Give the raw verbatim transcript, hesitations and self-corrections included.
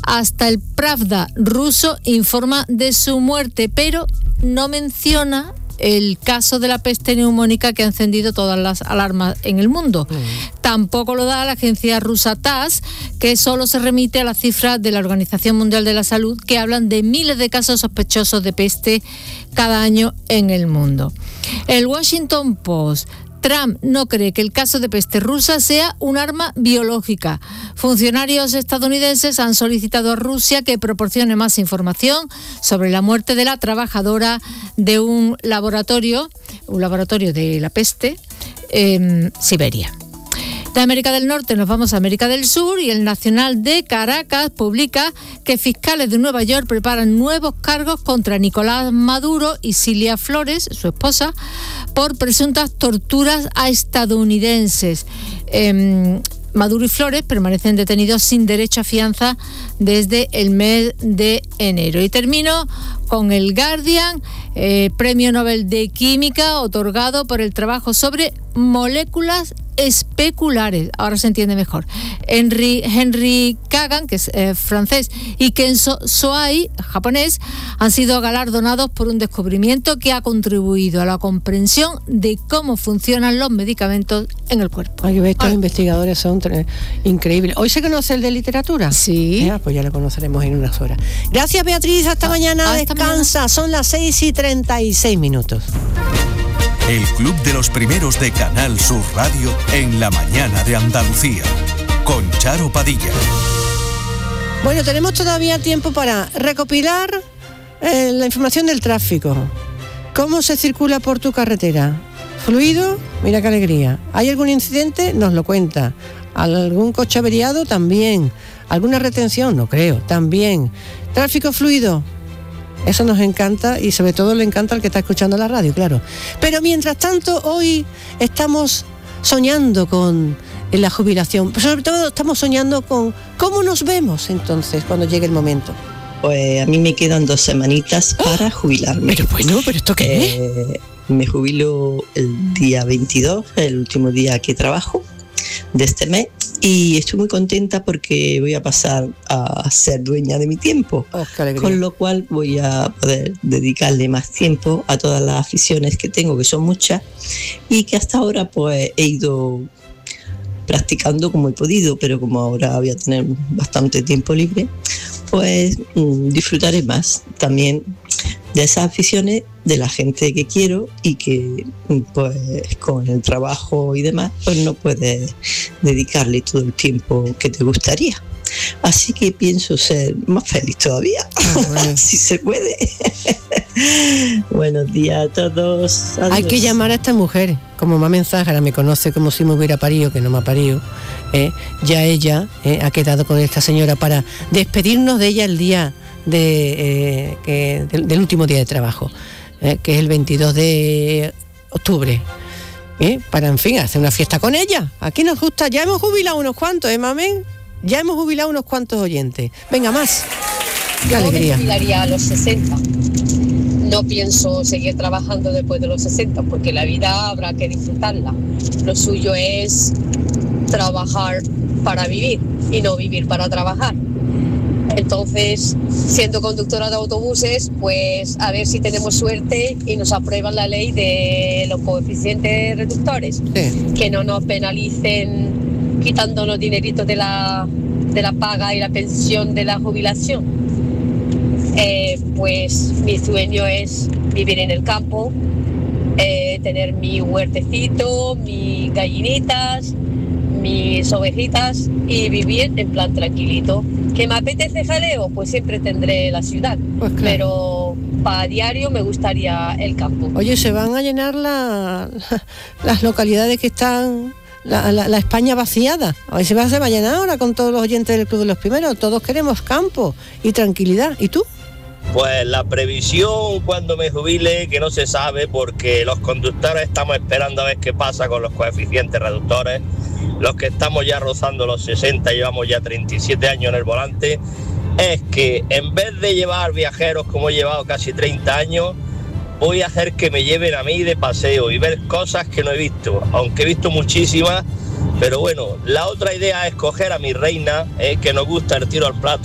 Hasta el Pravda ruso informa de su muerte, pero no menciona el caso de la peste neumónica que ha encendido todas las alarmas en el mundo. Mm. Tampoco lo da la agencia rusa T A S S, que solo se remite a las cifras de la Organización Mundial de la Salud, que hablan de miles de casos sospechosos de peste cada año en el mundo. El Washington Post: Trump no cree que el caso de peste rusa sea un arma biológica. Funcionarios estadounidenses han solicitado a Rusia que proporcione más información sobre la muerte de la trabajadora de un laboratorio, un laboratorio de la peste en Siberia. De América del Norte nos vamos a América del Sur, y el Nacional de Caracas publica que fiscales de Nueva York preparan nuevos cargos contra Nicolás Maduro y Cilia Flores, su esposa, por presuntas torturas a estadounidenses. Eh, Maduro y Flores permanecen detenidos sin derecho a fianza desde el mes de enero. Y termino con el Guardian, eh, Premio Nobel de Química otorgado por el trabajo sobre moléculas especulares. Ahora se entiende mejor. Henry, Henry Kagan, que es eh, francés, y Kenzo Soai, japonés, han sido galardonados por un descubrimiento que ha contribuido a la comprensión de cómo funcionan los medicamentos en el cuerpo. Ay, estos ah. investigadores son tre- increíbles. ¿Hoy se conoce el de literatura? Sí. Ya, pues ya lo conoceremos en unas horas. Gracias, Beatriz. Hasta ah, mañana. Hasta Descansa. Mañana. Son las seis y treinta y seis minutos. El Club de los Primeros de Canal Sur Radio en la mañana de Andalucía, con Charo Padilla. Bueno, tenemos todavía tiempo para recopilar eh, la información del tráfico. ¿Cómo se circula por tu carretera? ¿Fluido? Mira qué alegría. ¿Hay algún incidente? Nos lo cuenta. ¿Algún coche averiado? También. ¿Alguna retención? No creo. También. ¿Tráfico fluido? Eso nos encanta, y sobre todo le encanta al que está escuchando la radio, claro. Pero mientras tanto, hoy estamos soñando con la jubilación. Pero sobre todo estamos soñando con cómo nos vemos entonces cuando llegue el momento. Pues a mí me quedan dos semanitas para jubilarme. Pero bueno, ¿pero esto qué es? Eh, me jubilo el día veintidós, el último día que trabajo de este mes, y estoy muy contenta porque voy a pasar a ser dueña de mi tiempo, oh, con lo cual voy a poder dedicarle más tiempo a todas las aficiones que tengo, que son muchas, y que hasta ahora pues he ido practicando como he podido, pero como ahora voy a tener bastante tiempo libre, pues mmm, disfrutaré más también de esas aficiones, de la gente que quiero, y que pues con el trabajo y demás pues no puedes dedicarle todo el tiempo que te gustaría. Así que pienso ser más feliz todavía, oh, bueno. si se puede. Buenos días a todos. Adiós. Hay que llamar a esta mujer, como Mamá Zájara me conoce como si me hubiera parido, que no me ha parido. Eh, ya ella eh, ha quedado con esta señora para despedirnos de ella el día de, eh, que, del, del último día de trabajo, eh, que es el veintidós de octubre. ¿Eh? Para, en fin, hacer una fiesta con ella. Aquí nos gusta, ya hemos jubilado unos cuantos, ¿eh, mamén? Ya hemos jubilado unos cuantos oyentes. Venga, más. Qué Yo alegría. me jubilaría a los sesenta. No pienso seguir trabajando después de los sesenta, porque la vida habrá que disfrutarla. Lo suyo es trabajar para vivir y no vivir para trabajar. Entonces, siendo conductora de autobuses, pues a ver si tenemos suerte y nos aprueban la ley de los coeficientes reductores, Sí. que no nos penalicen quitándonos dineritos de la, de la paga y la pensión de la jubilación. Eh, pues mi sueño es vivir en el campo, eh, tener mi huertecito, mis gallinitas, mis ovejitas y vivir en plan tranquilito. ¿Que me apetece jaleo? Pues siempre tendré la ciudad, Pues claro. pero para diario me gustaría el campo. Oye, se van a llenar la, la, las localidades que están, la, la, la España vaciada. A ver si va, se va a llenar ahora con todos los oyentes del Club de los Primeros. Todos queremos campo y tranquilidad. ¿Y tú? Pues la previsión cuando me jubile, que no se sabe, porque los conductores estamos esperando a ver qué pasa con los coeficientes reductores. Los que estamos ya rozando los sesenta, llevamos ya treinta y siete años en el volante, es que en vez de llevar viajeros como he llevado casi treinta años, voy a hacer que me lleven a mí de paseo y ver cosas que no he visto, aunque he visto muchísimas. Pero bueno, la otra idea es coger a mi reina, eh, que nos gusta el tiro al plato.